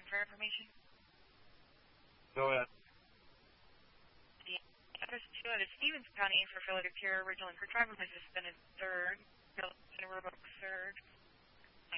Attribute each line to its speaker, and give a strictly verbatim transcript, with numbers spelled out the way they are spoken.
Speaker 1: for information?
Speaker 2: Go ahead.
Speaker 1: The address two out of Stevens County for failure to cure original and her driver was suspended third, failed in a roadblock third.